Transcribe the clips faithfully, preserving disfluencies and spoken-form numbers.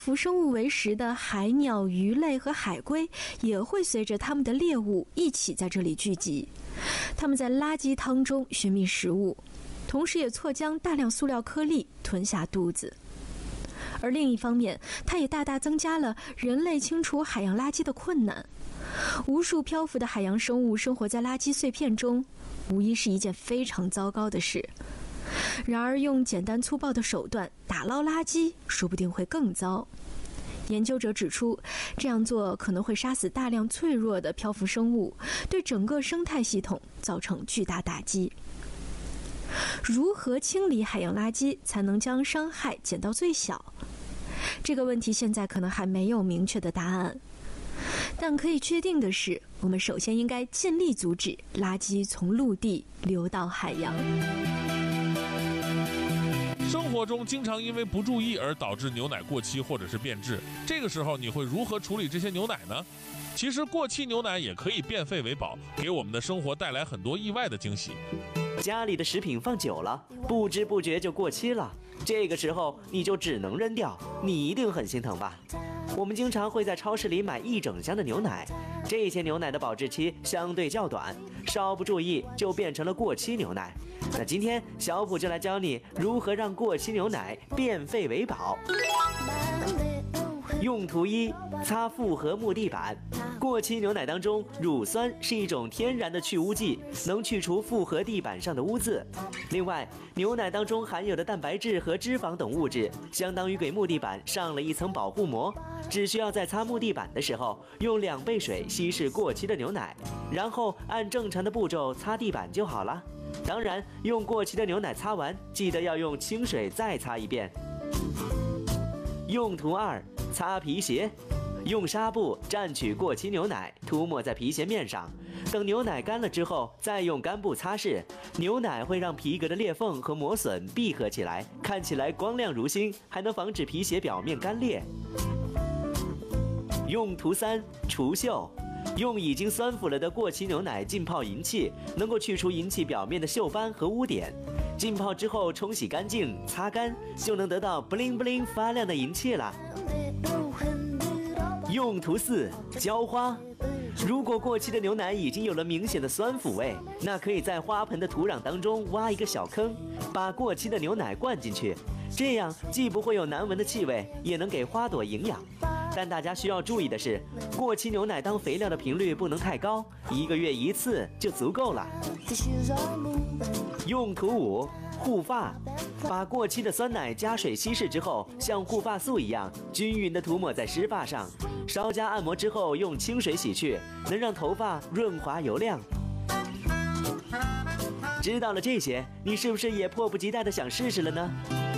浮生物为食的海鸟、鱼类和海龟也会随着它们的猎物一起在这里聚集。它们在垃圾汤中寻觅食物，同时也错将大量塑料颗粒吞下肚子。而另一方面，它也大大增加了人类清除海洋垃圾的困难。无数漂浮的海洋生物生活在垃圾碎片中，无疑是一件非常糟糕的事。然而，用简单粗暴的手段打捞垃圾，说不定会更糟。研究者指出，这样做可能会杀死大量脆弱的漂浮生物，对整个生态系统造成巨大打击。如何清理海洋垃圾才能将伤害减到最小？这个问题现在可能还没有明确的答案。但可以确定的是，我们首先应该尽力阻止垃圾从陆地流到海洋。 生活中经常因为不注意而导致牛奶过期或者是变质，这个时候你会如何处理这些牛奶呢？其实过期牛奶也可以变废为宝，给我们的生活带来很多意外的惊喜。 家里的食品放久了，不知不觉就过期了，这个时候你就只能扔掉，你一定很心疼吧？我们经常会在超市里买一整箱的牛奶，这些牛奶的保质期相对较短，稍不注意就变成了过期牛奶。那今天小普就来教你如何让过期牛奶变废为宝。用途一：擦复合木地板。过期牛奶当中，乳酸是一种天然的去污剂，能去除复合地板上的污渍。另外，牛奶当中含有的蛋白质和脂肪等物质，相当于给木地板上了一层保护膜。只需要在擦木地板的时候，用两倍水稀释过期的牛奶，然后按正常的步骤擦地板就好了。当然，用过期的牛奶擦完，记得要用清水再擦一遍。用途二：擦皮鞋。用纱布蘸取过期牛奶，涂抹在皮鞋面上，等牛奶干了之后，再用干布擦拭。牛奶会让皮革的裂缝和磨损闭合起来，看起来光亮如新，还能防止皮鞋表面干裂。用途三：除锈。用已经酸腐了的过期牛奶浸泡银器，能够去除银器表面的锈斑和污点。浸泡之后冲洗干净，擦干，就能得到 bling bling 发亮的银器了。用途四：浇花。如果过期的牛奶已经有了明显的酸腐味，那可以在花盆的土壤当中挖一个小坑，把过期的牛奶灌进去，这样既不会有难闻的气味，也能给花朵营养。但大家需要注意的是，过期牛奶当肥料的频率不能太高，一个月一次就足够了。用途五：护发。把过期的酸奶加水稀释之后，像护发素一样均匀地涂抹在湿发上，稍加按摩之后用清水洗去，能让头发润滑油亮。知道了这些，你是不是也迫不及待地想试试了呢？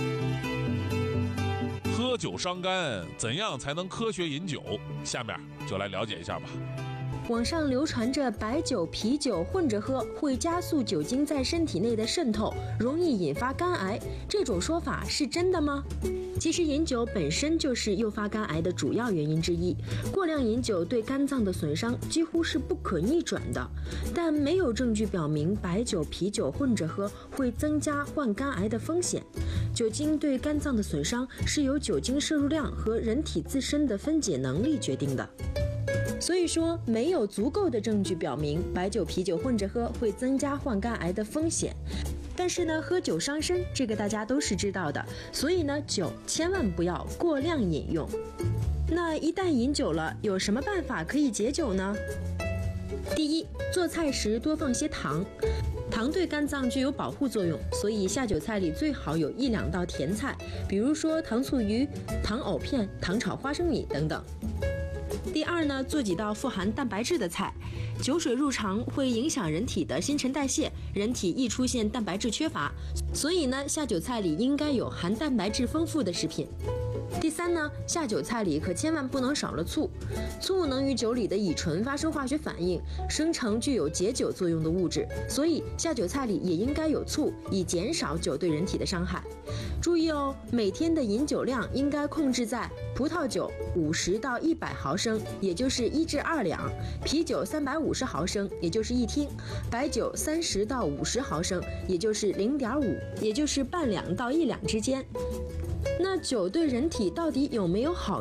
喝酒伤肝，怎样才能科学饮酒？下面就来了解一下吧。 网上流传着白酒、啤酒混着喝会加速酒精在身体内的渗透，容易引发肝癌，这种说法是真的吗？其实饮酒本身就是诱发肝癌的主要原因之一，过量饮酒对肝脏的损伤几乎是不可逆转的，但没有证据表明白酒、啤酒混着喝会增加患肝癌的风险。酒精对肝脏的损伤是由酒精摄入量和人体自身的分解能力决定的。所以说，没有足够的证据表明白酒、啤酒混着喝会增加患肝癌的风险。但是呢，喝酒伤身，这个大家都是知道的，所以呢，酒千万不要过量饮用。那一旦饮酒了，有什么办法可以解酒呢？第一，做菜时多放些糖。糖对肝脏具有保护作用，所以下酒菜里最好有一两道甜菜，比如说糖醋鱼、糖藕片、糖炒花生米等等。第二呢，做几道富含蛋白质的菜。酒水入肠会影响人体的新陈代谢，人体易出现蛋白质缺乏，所以呢，下酒菜里应该有含蛋白质丰富的食品。第三呢，下酒菜里可千万不能少了醋，醋能与酒里的乙醇发生化学反应，生成具有解酒作用的物质，所以下酒菜里也应该有醋，以减少酒对人体的伤害。注意哦，每天的饮酒量应该控制在葡萄酒五十到一百毫升，也就是一至二两；啤酒三百五十毫升，也就是一听；白酒三十到五十毫升，也就是零点五，也就是半两到一两之间。那酒对人体到底有没有好